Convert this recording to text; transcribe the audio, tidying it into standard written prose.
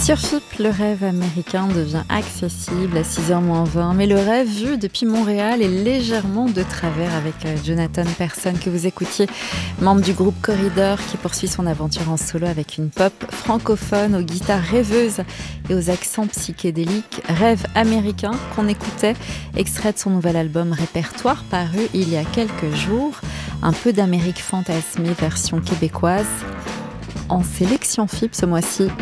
Sur FIP, le rêve américain devient accessible à 6h moins 20, mais le rêve vu depuis Montréal est légèrement de travers avec Jonathan Persson que vous écoutiez, membre du groupe Corridor qui poursuit son aventure en solo avec une pop francophone aux guitares rêveuses et aux accents psychédéliques. Rêve américain qu'on écoutait, extrait de son nouvel album Répertoire paru il y a quelques jours, un peu d'Amérique fantasmée version québécoise. En sélection FIP ce mois-ci,